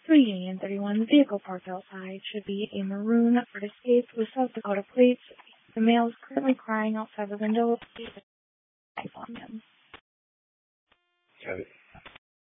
331, the vehicle parked outside should be a maroon Ford Escape with South Dakota plates. The male is currently crying outside the window. Got it.